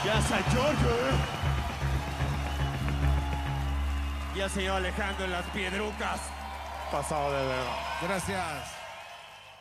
Ya San Giorgio, Y el señor Alejandro en las piedrucas. Pasado de verga. Gracias.